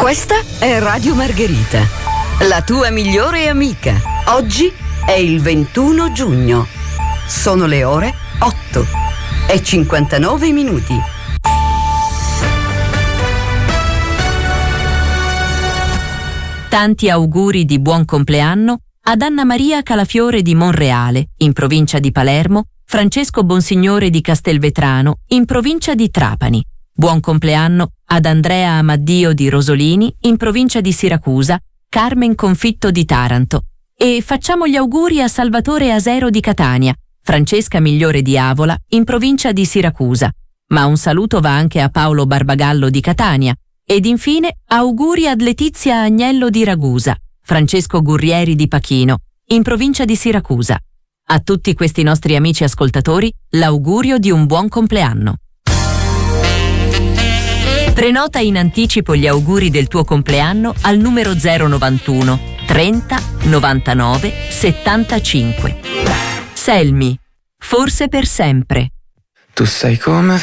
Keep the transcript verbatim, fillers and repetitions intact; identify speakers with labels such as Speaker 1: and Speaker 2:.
Speaker 1: Questa è Radio Margherita, la tua migliore amica. Oggi è il ventuno giugno. Sono le ore otto e cinquantanove minuti.
Speaker 2: Tanti auguri di buon compleanno ad Anna Maria Calafiore di Monreale, in provincia di Palermo, Francesco Bonsignore di Castelvetrano, in provincia di Trapani. Buon compleanno ad Andrea Amaddio di Rosolini, in provincia di Siracusa, Carmen Confitto di Taranto. E facciamo gli auguri a Salvatore Asero di Catania, Francesca Migliore di Avola, in provincia di Siracusa. Ma un saluto va anche a Paolo Barbagallo di Catania. Ed infine auguri ad Letizia Agnello di Ragusa, Francesco Gurrieri di Pachino, in provincia di Siracusa. A tutti questi nostri amici ascoltatori l'augurio di un buon compleanno. Prenota in anticipo gli auguri del tuo compleanno al numero zero novantuno trenta novantanove settantacinque. Selmi, forse per sempre.
Speaker 3: Tu sai come